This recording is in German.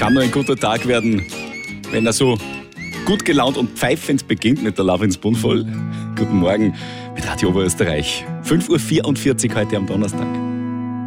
Kann nur ein guter Tag werden, wenn er so gut gelaunt und pfeifend beginnt mit der Laurenz Bundvoll. Guten Morgen mit Radio Oberösterreich. 5.44 Uhr heute am Donnerstag.